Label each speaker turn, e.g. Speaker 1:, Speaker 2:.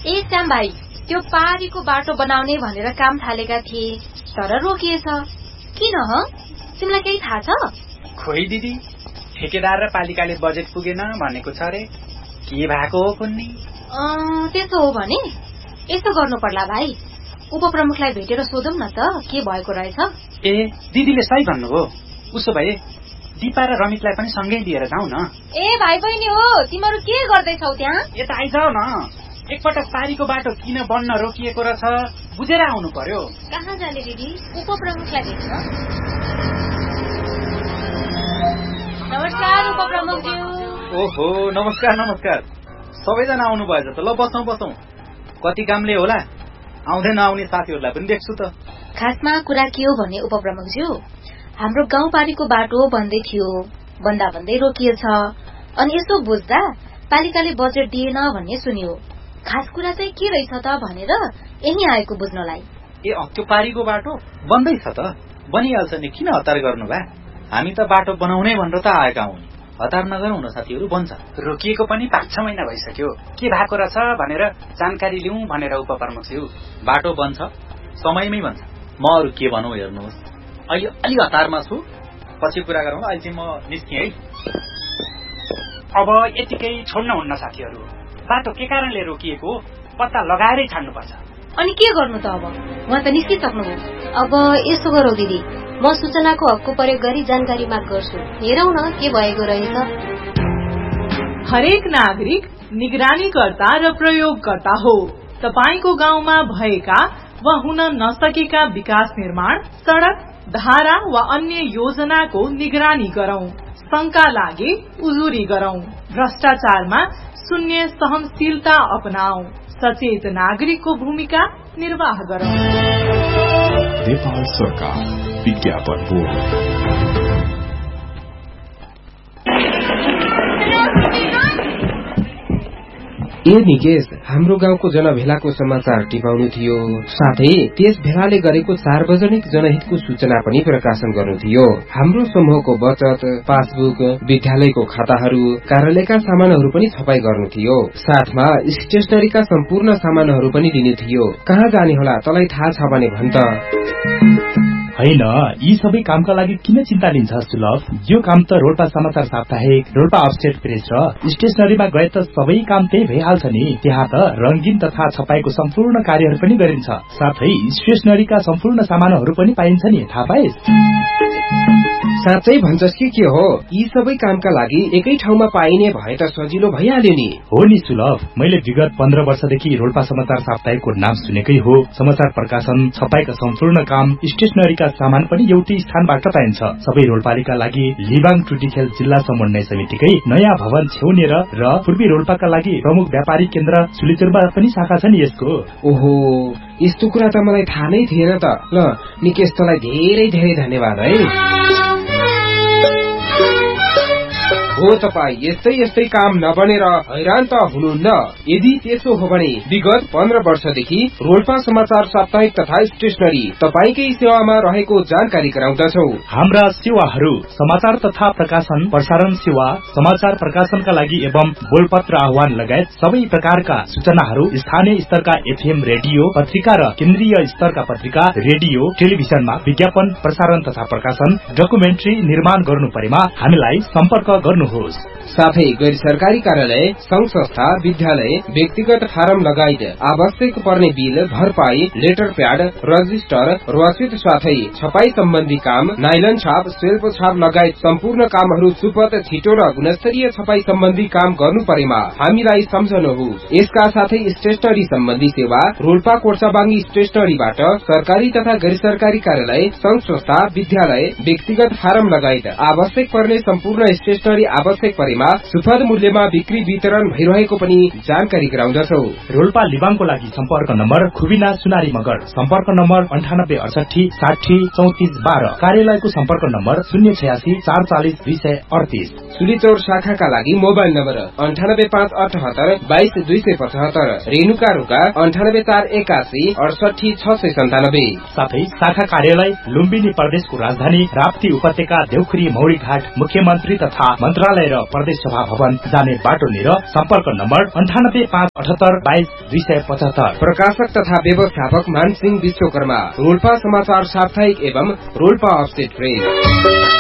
Speaker 1: ए श्याम भाइ, त्यो पारीको बाटो बनाउने भनेर काम थालेका थिए, तर रोकिएछ। किन ह? तिमीलाई केही थाहा छ?
Speaker 2: खोइ दिदी, ठेकेदार र पालिकाले बजेट पुगेन भनेको छ रे। के भएको हो कुन्नी?
Speaker 1: त्यसो हो भने यसो गर्नु पर्ला भाइ, उपप्रमुखलाई भेटेर सोधौं न त के भएको रहेछ।
Speaker 2: ए दिदीले सही भन्नुभयो। उसो भए दिपा र रमितलाई पनि सँगै लिएर जाऊ न।
Speaker 1: ए भाइ बहिनी हो, तिमीहरू के गर्दैछौ त्यहाँ?
Speaker 2: यता आइजाऊ न। एकपटक पारीको बाटो किन बन्न रोकिएको रहेछ बुझेर आउनु पर्यो।
Speaker 1: कहाँ जाने दिदी? उपप्रमुखलाई भेट्न। नमस्कार उपप्रमुखज्यू।
Speaker 3: ओहो, नमस्कार नमस्कार। सबैजना आउनु भएछ त। ल बसौँ बसौँ। कति कामले होला, आउँदै नआउने साथीहरूलाई पनि देख्छु त।
Speaker 1: खासमा कुरा के हो भने उपप्रमुखज्यू, हाम्रो गाउँपारीको बाटो बन्दै थियो, बन्दा बन्दै रोकिएछ। अनि यसो बुझ्दा पालिकाले बजेट दिएन भन्ने सुन्यो। खास कुरा चाहिँ के रहेछ त भनेर यही आएको बुझ्नलाई।
Speaker 3: ए त्यो पारीको बाटो बन्दैछ त। बनिहाल्छ नि, किन हतार गर्नु भा? हामी त बाटो बनाउने भनेर त आएका हौं। हतार नगरौँ न साथीहरू, बन्छ।
Speaker 2: रोकिएको पनि 5-6 महिना भइसक्यो। के भएको रहेछ भनेर जानकारी लिउँ भनेर उपप्रमुखज्यू।
Speaker 3: बाटो बन्छ, समयमै बन्छ। म अरू के भनौँ हेर्नुहोस्, अहिले अलि हतारमा छु, पछि कुरा गरौँ। अहिले चाहिँ म निस्केँ है।
Speaker 2: अब यतिकै छोड्नुहुन्न साथीहरू। बाटो के कारणले रोकिएको पत्ता लगाएरै छाड्नुपर्छ।
Speaker 1: अनि के गर्नु त अब? उहाँ त निस्किसक्नुभयो।
Speaker 4: अब यसो गरौँ दिदी, म सूचनाको हकको प्रयोग गरी जानकारी माग गर्छु। हेरौँ न के भएको रहेछ।
Speaker 5: हरेक नागरिक निगरानीकर्ता र प्रयोगकर्ता हो। तपाईको गाउँमा भएका वा हुन नसकेका विकास निर्माण, सड़क, धारा वा अन्य योजनाको निगरानी गरौं। शंका लागे उजुरी गरौं। भ्रष्टाचारमा शून्य सहनशीलता अपनाऊ। सचेत नागरिकको भूमिका निर्वाह गरौं।
Speaker 6: नेपाल सरकार विज्ञापन बोर्ड।
Speaker 7: ए निकेश, हाम्रो गाउँको जनभेलाको समाचार टिपाउनु थियो, साथै त्यस भेलाले गरेको सार्वजनिक जनहितको सूचना पनि प्रकाशन गर्नु थियो। हाम्रो समूहको बचत, पासबुक, विद्यालयको खाताहरू, कार्यालयका सामानहरू पनि छपाई गर्नु थियो। साथमा स्टेशनरीका सम्पूर्ण सामानहरू पनि लिनु थियो। कहाँ जाने होला, तँलाई थाहा छ भने भन त।
Speaker 8: हैन, यी सबै कामका लागि किन चिन्ता लिन्छ सुलभ? यो काम त रोल्पा समाचार साप्ताहिक, रोल्पा अपस्टेट प्रेस र स्टेशनरीमा गए त सबै काम त्यही भइहाल्छ नि। त्यहाँ त रंगीन तथा छपाईको सम्पूर्ण कार्यहरू पनि गरिन्छ। साथै स्टेशनरीका सम्पूर्ण सामानहरू पनि पाइन्छ नि, थाहा पाइस्?
Speaker 7: साँच्चै भन्छस् के हो? यी सबै कामका लागि एकै ठाउँमा पाइने भए त सजिलो भइहाल्यो नि।
Speaker 8: हो नि सुलभ, मैले विगत 15 वर्षदेखि रोल्पा समाचार साप्ताहिकको नाम सुनेकै हो। समाचार प्रकाशन, छपाईका सम्पूर्ण काम, स्टेशनरीका सामान पनि एउटै स्थानबाट पाइन्छ। सबै रोल्पालीका लागि लिबाङ टुटीखेल जिल्ला समन्वय समितिकै नयाँ भवन छेउनेर र पूर्वी रोल्पाका लागि प्रमुख व्यापारिक केन्द्र सुलिचुरमा पनि शाखा छ नि यसको।
Speaker 7: ओहो, यस्तो कुरा त मलाई थाहा नै थिएन त। ल निकेश, तँलाई धेरै धेरै धन्यवाद है। हो तपाई यस्तै यस्तै काम नबनेर हैरान त हुनुहुन्न? यदि त्यसो हो भने विगत 15 वर्षदेखि रोल्पा समाचार साप्ताहिक तथा स्टेशनरी तपाईकै सेवामा रहेको जानकारी गराउँदछौ।
Speaker 8: हाम्रा सेवाहरू समाचार तथा प्रकाशन, प्रसारण सेवा, समाचार प्रकाशनका लागि एवं बोलपत्र आह्वान लगायत सबै प्रकारका सूचनाहरू स्थानीय स्तरका एफएम रेडियो, पत्रिका र केन्द्रीय स्तरका पत्रिका, रेडियो, टेलिभिजनमा विज्ञापन, प्रसारण तथा प्रकाशन, डकुमेन्ट्री निर्माण गर्नु परेमा हामीलाई सम्पर्क गर्नु।
Speaker 7: साथै गैर सरकारी कार्यालय, संघ संस्था, विद्यालय, व्यक्तिगत फारम लगायत आवश्यक पर्ने बिल, भरपाई, लेटर प्याड, रजिस्टर, रसिद साथै छपाई सम्बन्धी काम, नाइलन छाप, सेल्फ छाप लगायत सम्पूर्ण कामहरू सुपथ, छिटो र गुणस्तरीय छपाई सम्बन्धी काम गर्नु परेमा हामीलाई सम्झनुहोस्। यसका साथै स्टेशनरी सम्बन्धी सेवा रोल्पा कोर्साबाङ्गी स्टेशनरीबाट सरकारी तथा गैर सरकारी कार्यालय, संघ संस्था, विद्यालय, व्यक्तिगत फारम लगायत आवश्यक पर्ने सम्पूर्ण स्टेशनरी आवश्यक परेमा सुपथ मूल्यमा बिक्री वितरण भइरहेको पनि जानकारी गराउँदछौ।
Speaker 8: रोल्पा लिबाङको लागि सम्पर्क नम्बर खुबिना सुनारी मगर, सम्पर्क नम्बर 9868 60 34 12, कार्यालयको सम्पर्क नम्बर 086 440 238।
Speaker 7: सुलिचौर शाखाका लागि मोबाइल नम्बर 98578 22 275, रेणुका रुका 98481 68 697।
Speaker 8: साथै शाखा कार्यालय लुम्बिनी प्रदेशको राजधानी राप्ती उपत्यका, देउखुरी, मौरी घाट, मुख्यमन्त्री तथा मन्त्रालय मन्त्रालय र प्रदेश सभा भवन जाने बाटोनिर सम्पर्क नम्बर 9857822275।
Speaker 7: प्रकाशक तथा व्यवस्थापक मानसिंह विश्वकर्मा, रोल्पा समाचार साप्ताहिक एवं रोल्पा अपडेट प्रेस।